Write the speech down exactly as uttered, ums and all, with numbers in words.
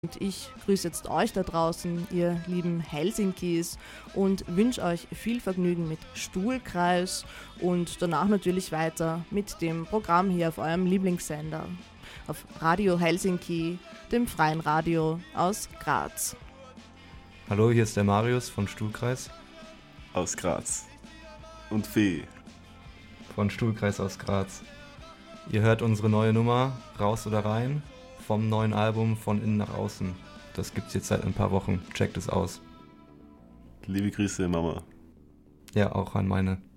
Und ich grüße jetzt euch da draußen, ihr lieben Helsinkis, und wünsche euch viel Vergnügen mit Stuhlkreis und danach natürlich weiter mit dem Programm hier auf eurem Lieblingssender, auf Radio Helsinki, dem freien Radio aus Graz. Hallo, hier ist der Marius von Stuhlkreis. Aus Graz. Und Fee. Von Stuhlkreis aus Graz. Ihr hört unsere neue Nummer, Raus oder Rein, vom neuen Album Von Innen nach Außen. Das gibt's jetzt seit ein paar Wochen. Checkt es aus. Liebe Grüße, Mama. Ja, auch an meine.